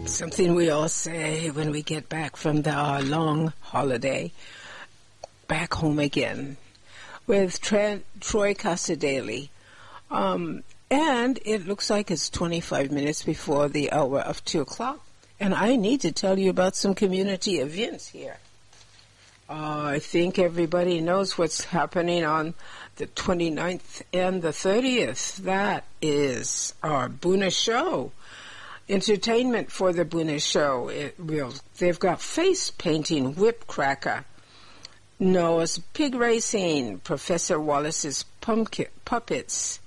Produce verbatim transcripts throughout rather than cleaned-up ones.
Something we all say when we get back from the uh, long holiday, back home again, with Tra- Troy Casadei. Um, and it looks like it's twenty-five minutes before the hour of two o'clock, and I need to tell you about some community events here. Uh, I think everybody knows what's happening on the twenty-ninth and the thirtieth. That is our Boona Show. Entertainment for the Boona Show. It will. They've got face painting, whip cracker, Noah's pig racing, Professor Wallace's pumpkin puppets,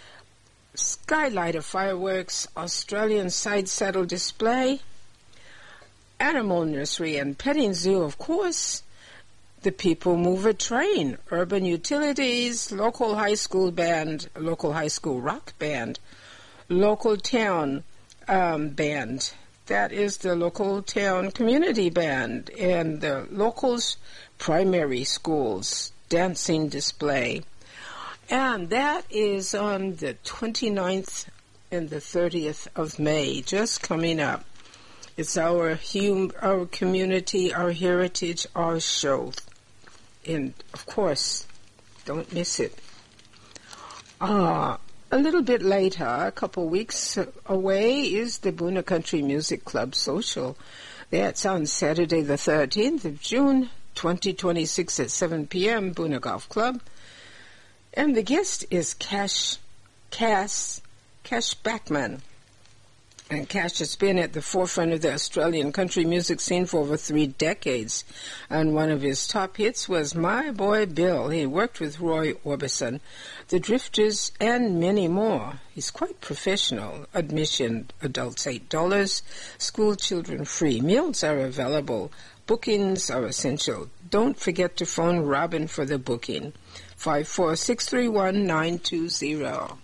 Skylighter fireworks, Australian side saddle display, animal nursery and petting zoo, of course, the People Mover train, urban utilities, local high school band, local high school rock band, local town Um, band. That is the local town community band and the locals primary schools dancing display. And that is on the twenty-ninth and the thirtieth of May, just coming up. It's our hum- our community, our heritage, our show. And of course, don't miss it. Ah, uh, A little bit later, a couple weeks away, is the Boona Country Music Club Social. That's on Saturday the thirteenth of June, twenty twenty-six at seven p.m., Boona Golf Club. And the guest is Cash, Cass, Cash Backman. And Cash has been at the forefront of the Australian country music scene for over three decades. And one of his top hits was My Boy Bill. He worked with Roy Orbison, The Drifters, and many more. He's quite professional. Admission, adults eight dollars. School children free. Meals are available. Bookings are essential. Don't forget to phone Robin for the booking. five four six three one nine two zero.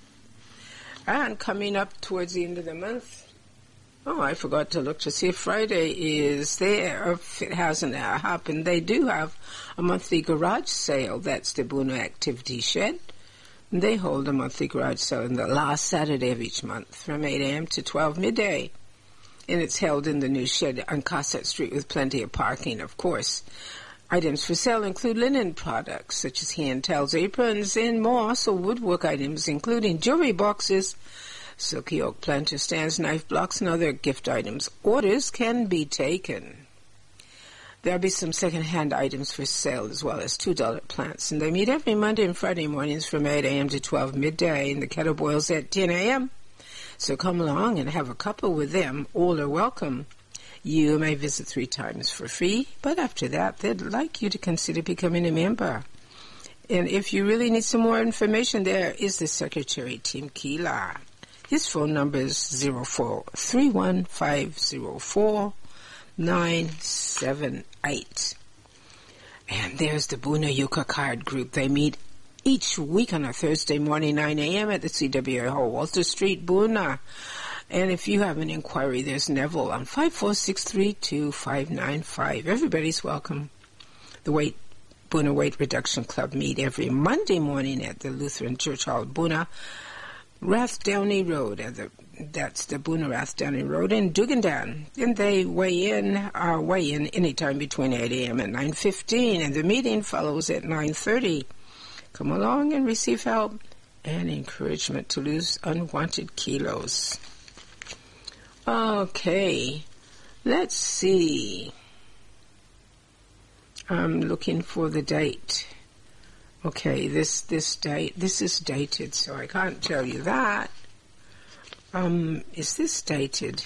And coming up towards the end of the month, oh, I forgot to look to see if Friday is there, or if it hasn't happened. They do have a monthly garage sale. That's the Boona Activity Shed. They hold a monthly garage sale on the last Saturday of each month from eight a.m. to twelve midday. And it's held in the new shed on Cosset Street with plenty of parking, of course. Items for sale include linen products such as hand towels, aprons, and more. Also woodwork items including jewelry boxes, silky oak planter stands, knife blocks, and other gift items. Orders can be taken. There'll be some second-hand items for sale as well as two dollar plants. And they meet every Monday and Friday mornings from eight a.m. to twelve midday. And the kettle boils at ten a.m. So come along and have a cuppa with them. All are welcome. You may visit three times for free, but after that, they'd like you to consider becoming a member. And if you really need some more information, there is the Secretary, Tim Keeler. His phone number is zero four three one five zero four nine seven eight. And there's the Boona Yucca Card Group. They meet each week on a Thursday morning, nine a.m. at the C W A Hall, Walter Street, Boona. And if you have an inquiry, there's Neville on five four six three two five nine five. Everybody's welcome. The Weight Boona Weight Reduction Club meet every Monday morning at the Lutheran Church Hall, Boona, Rathdowney Road. At the, that's the Boona Rathdowney Road in Dugandan. And they weigh in, uh, weigh in anytime between eight a.m. and nine fifteen. And the meeting follows at nine thirty. Come along and receive help and encouragement to lose unwanted kilos. Okay, let's see. I'm looking for the date. Okay, this this date, this is dated, so I can't tell you that. Um, is this dated?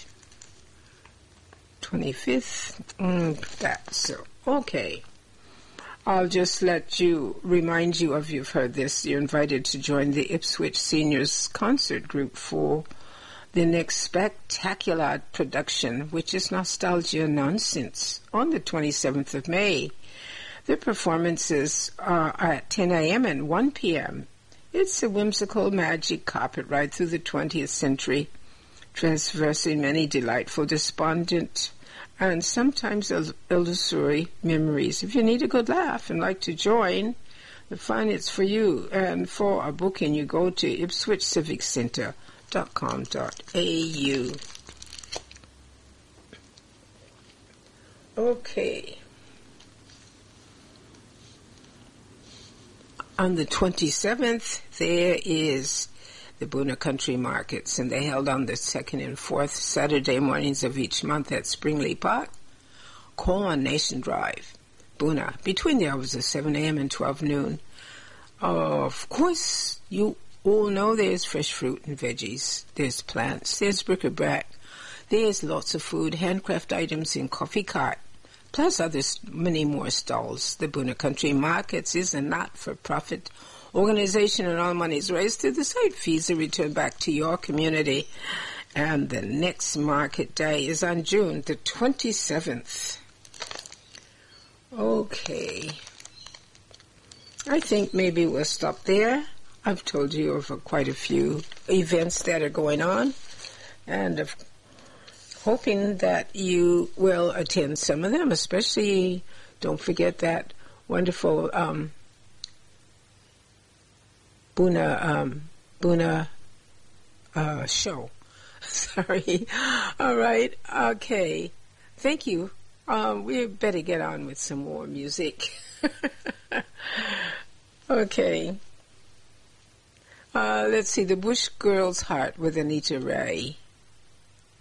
twenty-fifth? Mm, that's so. Okay. I'll just let you, remind you of, you've heard this, you're invited to join the Ipswich Seniors Concert Group for the next spectacular production, which is Nostalgia Nonsense, on the twenty-seventh of May. The performances are at ten a.m. and one p.m. It's a whimsical magic carpet ride through the twentieth century, traversing many delightful, despondent, and sometimes illusory memories. If you need a good laugh and like to join the fun, it's for you. And for a booking, you go to ipswich civic centre dot com dot a u. Okay. On the twenty-seventh, there is the Boonah Country Markets, and they're held on the second and fourth Saturday mornings of each month at Springley Park, Coronation Drive, Boonah, between the hours of seven a.m. and twelve noon. Uh, of course, you all know there's fresh fruit and veggies, there's plants, there's bric-a-brac, there's lots of food, handcraft items in coffee cart, plus others, many more stalls. The Boonah Country Markets is a not-for-profit organization, and all monies raised to the site fees are returned back to your community. And the next market day is on June the twenty-seventh. Okay. I think maybe we'll stop there. I've told you of quite a few events that are going on, and of hoping that you will attend some of them, especially don't forget that wonderful um, Boonah, um, Boonah uh, show. Sorry. All right. Okay. Thank you. Um, we better get on with some more music. Okay. Uh, let's see. The Bush Girl's Heart with Anita Ray.